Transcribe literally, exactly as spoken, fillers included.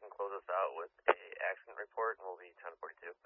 can close us out with a accident report, and we'll be ten forty-two.